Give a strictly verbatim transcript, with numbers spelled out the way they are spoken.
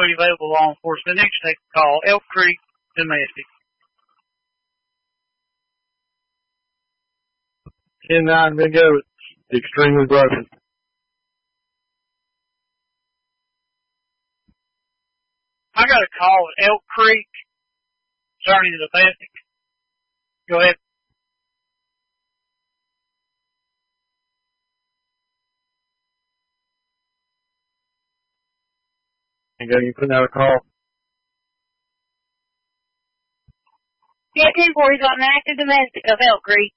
already available law enforcement. Next, take a call. Elk Creek Domestic. ten nine Bingo. It's extremely broken. I got a call at Elk Creek concerning the domestic. Go ahead. Bingo, you putting out a call? Yeah, ten four, he's got an active domestic of Elk Creek.